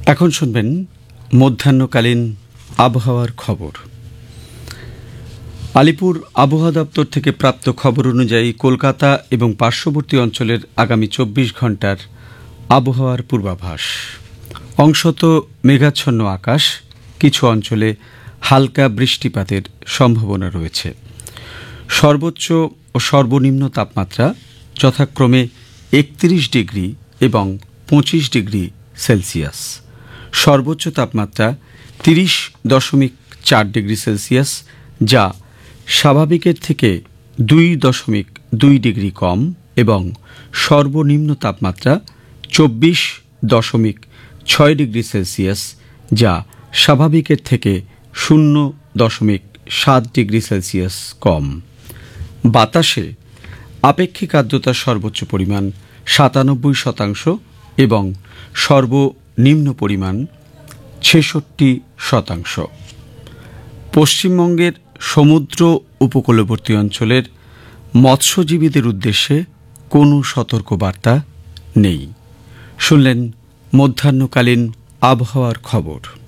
এখন শুনবেন মধ্যাহ্নকালীন আবহাওয়ার খবর। আলিপুর আবহাওয়া দপ্তর থেকে প্রাপ্ত খবর অনুযায়ী কলকাতা এবং পার্শ্ববর্তী অঞ্চলের আগামী 24 ঘন্টার আবহাওয়ার পূর্বাভাস। অংশত মেঘাচ্ছন্ন আকাশ, কিছু অঞ্চলে হালকা বৃষ্টিপাতের সম্ভাবনা রয়েছে। সর্বোচ্চ ও সর্বনিম্ন তাপমাত্রা যথাক্রমে 31 ডিগ্রি এবং 25 ডিগ্রি সেলসিয়াস। সর্বোচ্চ তাপমাত্রা 30.4 ডিগ্রি সেলসিয়াস, যা স্বাভাবিকের থেকে 2.2 ডিগ্রি কম, এবং সর্বনিম্ন তাপমাত্রা 24.6 ডিগ্রি সেলসিয়াস, যা স্বাভাবিকের থেকে 0.7 ডিগ্রি সেলসিয়াস কম। বাতাসে আপেক্ষিক আর্দ্রতার সর্বোচ্চ পরিমাণ 97% এবং সর্বনিম্ন পরিমাণ 66%। পশ্চিমবঙ্গের সমুদ্র উপকূলবর্তী অঞ্চলের মৎস্যজীবীদের উদ্দেশ্যে কোনো সতর্কবার্তা নেই। শুনলেন মধ্যাহ্নকালীন আবহাওয়ার খবর।